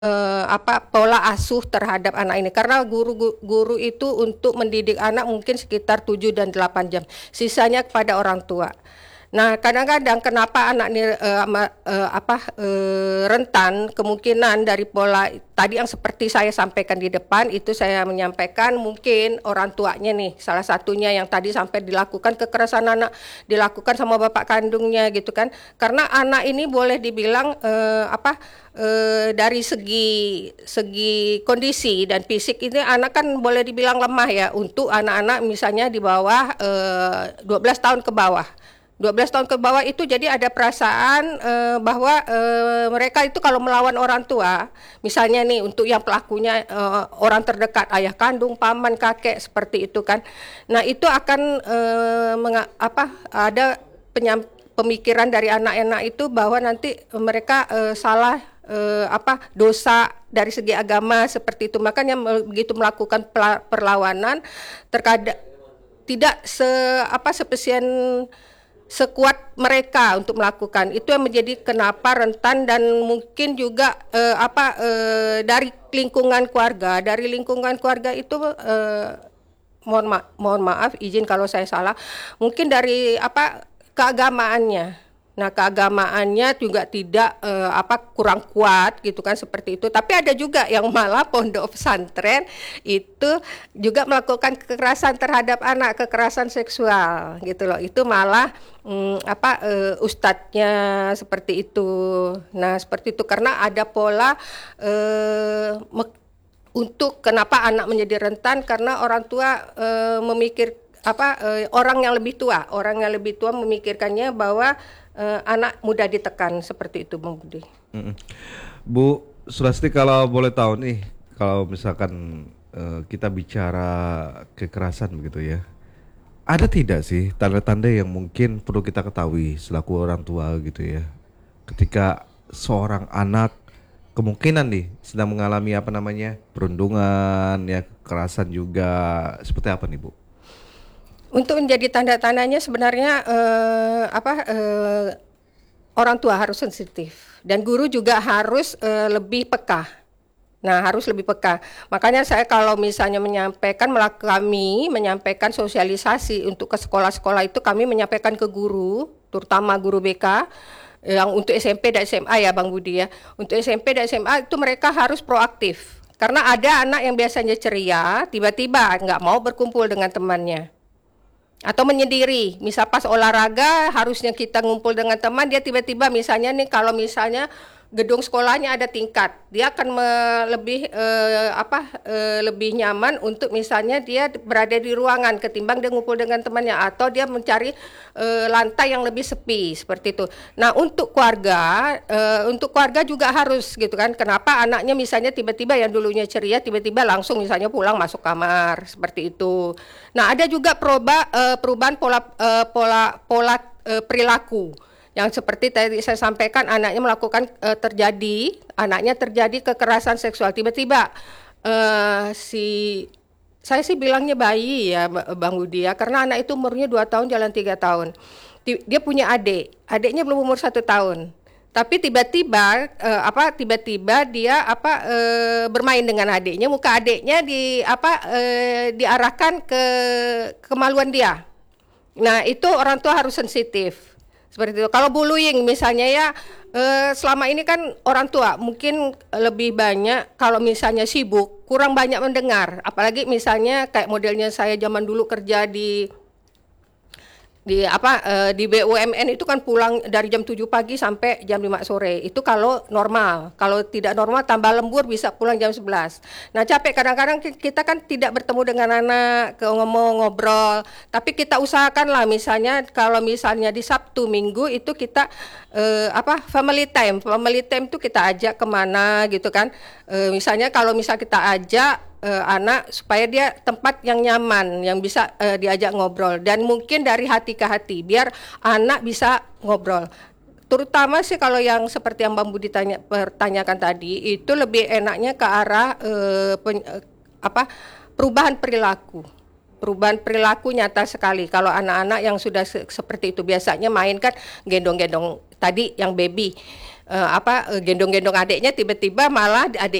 pola asuh terhadap anak ini karena guru itu untuk mendidik anak mungkin sekitar 7 dan 8 jam. Sisanya kepada orang tua. Nah, kadang-kadang kenapa anak ini rentan kemungkinan dari pola tadi yang seperti saya sampaikan di depan itu saya menyampaikan mungkin orang tuanya nih salah satunya yang tadi sampai dilakukan kekerasan anak dilakukan sama bapak kandungnya gitu kan. Karena anak ini boleh dibilang dari segi kondisi dan fisik ini anak kan boleh dibilang lemah ya untuk anak-anak misalnya di bawah 12 tahun ke bawah. 12 tahun ke bawah itu jadi ada perasaan bahwa mereka itu kalau melawan orang tua, misalnya nih untuk yang pelakunya orang terdekat, ayah kandung, paman, kakek seperti itu kan. Nah, itu akan ada pemikiran dari anak-anak itu bahwa nanti mereka salah dosa dari segi agama seperti itu. Makanya begitu melakukan perlawanan terkadang tidak spesien sekuat mereka untuk melakukan itu yang menjadi kenapa rentan dan mungkin juga dari lingkungan keluarga itu mohon maaf izin kalau saya salah mungkin dari keagamaannya. Nah, keagamaannya juga tidak kurang kuat gitu kan seperti itu. Tapi ada juga yang malah pondok pesantren itu juga melakukan kekerasan terhadap anak, kekerasan seksual gitu loh. Itu malah ustadznya seperti itu. Nah, seperti itu karena ada pola untuk kenapa anak menjadi rentan karena orang tua memikir orang yang lebih tua memikirkannya bahwa anak mudah ditekan seperti itu, Bang Budi. Bu Sulasti, kalau boleh tahu nih, kalau misalkan kita bicara kekerasan begitu ya, ada tidak sih tanda-tanda yang mungkin perlu kita ketahui selaku orang tua gitu ya, ketika seorang anak kemungkinan nih sedang mengalami perundungan ya, kekerasan juga, seperti apa nih Bu? Untuk menjadi tanda-tandanya sebenarnya orang tua harus sensitif dan guru juga harus lebih peka. Nah, harus lebih peka. Makanya saya kalau misalnya kami menyampaikan sosialisasi untuk ke sekolah-sekolah itu kami menyampaikan ke guru, terutama guru BK yang untuk SMP dan SMA ya Bang Budi ya. Untuk SMP dan SMA itu mereka harus proaktif. Karena ada anak yang biasanya ceria, tiba-tiba nggak mau berkumpul dengan temannya. Atau menyendiri, misal pas olahraga harusnya kita ngumpul dengan teman, dia tiba-tiba misalnya nih kalau misalnya gedung sekolahnya ada tingkat, dia akan lebih nyaman untuk misalnya dia berada di ruangan ketimbang dia ngumpul dengan temannya atau dia mencari lantai yang lebih sepi seperti itu. Nah, untuk keluarga juga harus gitu kan. Kenapa anaknya misalnya tiba-tiba yang dulunya ceria tiba-tiba langsung misalnya pulang masuk kamar seperti itu. Nah, ada juga perubahan pola perilaku. Yang seperti tadi saya sampaikan anaknya terjadi kekerasan seksual tiba-tiba saya sih bilangnya bayi ya Bang Budi ya karena anak itu umurnya 2 tahun jalan 3 tahun. Dia punya adiknya belum umur 1 tahun. Tapi tiba-tiba dia bermain dengan adiknya, muka adiknya diarahkan ke kemaluan dia. Nah, itu orang tua harus sensitif. Seperti itu. Kalau bullying misalnya ya selama ini kan orang tua mungkin lebih banyak kalau misalnya sibuk kurang banyak mendengar. Apalagi misalnya kayak modelnya saya zaman dulu kerja di BUMN itu kan pulang dari jam 7 pagi sampai jam 5 sore. Itu kalau normal. Kalau tidak normal tambah lembur bisa pulang jam 11. Nah, capek kadang-kadang kita kan tidak bertemu dengan anak, ngomong ngobrol. Tapi kita usahakan lah misalnya kalau misalnya di Sabtu Minggu itu kita family time. Family time itu kita ajak kemana gitu kan. Misalnya kalau kita ajak anak supaya dia tempat yang nyaman, yang bisa diajak ngobrol dan mungkin dari hati ke hati biar anak bisa ngobrol. Terutama sih kalau yang seperti yang Bang Budi pertanyakan tadi itu lebih enaknya ke arah perubahan perilaku. Perubahan perilaku nyata sekali kalau anak-anak yang sudah seperti itu biasanya main kan gendong-gendong tadi yang baby gendong-gendong adiknya, tiba-tiba malah